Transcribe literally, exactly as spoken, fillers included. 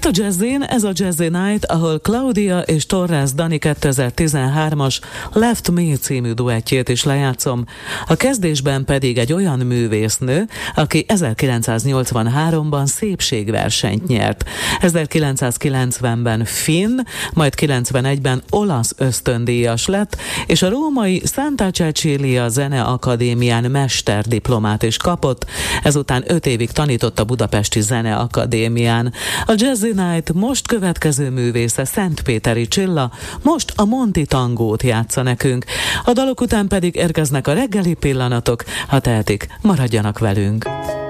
Itt a Jazzin, ez a Jazzy Night, ahol Claudia és Torres Dani kétezer-tizenhármas Left Me című duettjét is lejátszom. A kezdésben pedig egy olyan művésznő, aki ezerkilencszáznyolcvanháromban szépségversenyt nyert. ezerkilencszázkilencvenben finn, majd kilencvenegyben olasz ösztöndíjas lett, és a római Santa Cecilia Zeneakadémián mesterdiplomát is kapott, ezután öt évig tanított a Budapesti Zeneakadémián. A Jazzy Night most következő művésze Szentpéteri Csilla, most a Monti tangót játsza nekünk. A dalok után pedig érkeznek a reggeli pillanatok, ha tehetik, maradjanak velünk.